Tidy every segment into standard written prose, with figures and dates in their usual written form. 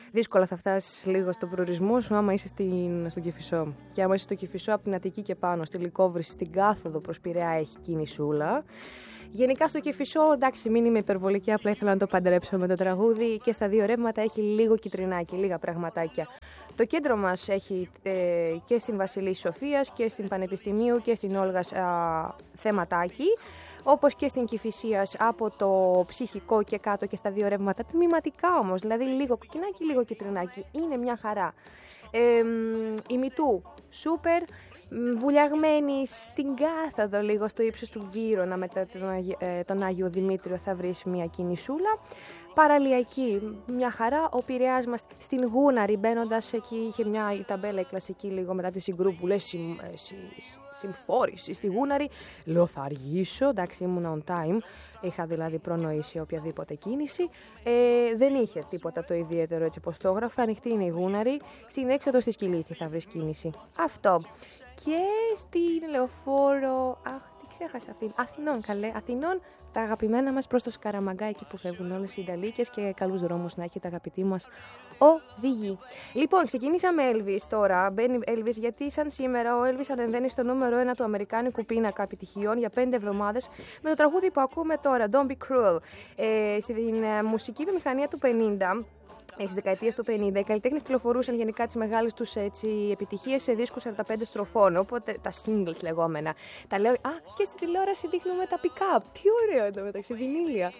δύσκολα θα φτάσεις λίγο στον προορισμό σου άμα είσαι στο Κηφισό. Και άμα είσαι στο Κηφισό, από την Αττική και πάνω, στη Λυκόβρηση, στην κάθοδο προς Πειραιά έχει κινησούλα. Γενικά στο Κηφισό, εντάξει, μην είμαι υπερβολική, απλά ήθελα να το παντρέψω με το τραγούδι. Και στα δύο ρεύματα έχει λίγο κιτρινάκι, λίγα πραγματάκια. Το κέντρο μας έχει και στην Βασιλής Σοφίας και στην Πανεπιστημίου και στην Όλγας θεματάκι. Όπως και στην Κηφισίας από το ψυχικό και κάτω και στα δύο ρεύματα τμηματικά όμως, δηλαδή λίγο κοκκινάκι, λίγο κιτρινάκι. Είναι μια χαρά. Η Μητού, σούπερ. Βουλιαγμένη στην κάθοδο λίγο στο ύψος του Βύρωνα μετά τον Άγιο Δημήτριο θα βρεις μια κινησούλα. Παραλιακή, μια χαρά. Ο Πειραιάς μας στην Γούναρη, μπαίνοντας εκεί, είχε η ταμπέλα η κλασική λίγο μετά τη συγκρού που λέει συμφόρηση στη Γούναρη. Λέω θα αργήσω, εντάξει ήμουν on time, είχα δηλαδή προνοήσει οποιαδήποτε κίνηση. Δεν είχε τίποτα το ιδιαίτερο έτσι πως το έγραφα, ανοιχτή είναι η Γούναρη. Στην έξοδο στη Σκυλίθη θα βρεις κίνηση. Αυτό. Και στην Λεωφόρο, τι ξέχασα αυτή, Αθηνών, τα αγαπημένα μας προς το Σκαραμαγκά, εκεί που φεύγουν όλες οι Ιταλίκες και καλούς δρόμους να έχετε αγαπητοί μας οδηγοί. Λοιπόν, ξεκινήσαμε Elvis τώρα, μπαίνει Elvis γιατί σαν σήμερα ο Elvis ανεβαίνει στο νούμερο 1 του αμερικάνικου πίνακα επιτυχιών για 5 εβδομάδες με το τραγούδι που ακούμε τώρα, Don't Be Cruel. Στην μουσική βιομηχανία του 50, στις δεκαετίες του 50, οι καλλιτέχνες κυκλοφορούσαν γενικά τις μεγάλες τους επιτυχίες σε δίσκους 45 στροφών, οπότε τα singles λεγόμενα. Τα λέω, και στη τηλεόραση δείχνουμε τα pick-up. Τι ωραίο εδώ μεταξύ, βινίλια.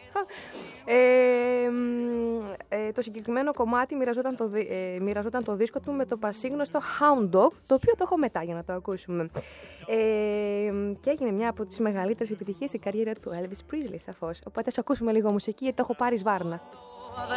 Το συγκεκριμένο κομμάτι μοιραζόταν το δίσκο του με το πασίγνωστο Hound Dog, το οποίο το έχω μετά για να το ακούσουμε. Και έγινε μια από τις μεγαλύτερες επιτυχίες στην καριέρα του Elvis Presley, σαφώς. Οπότε ας ακούσουμε λίγο μουσική γιατί το έχω πάρει σβάρνα.